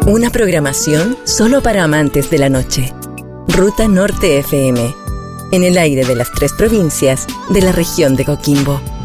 Una programación solo para amantes de la noche. Ruta Norte FM. En el aire de las 3 provincias de la región de Coquimbo.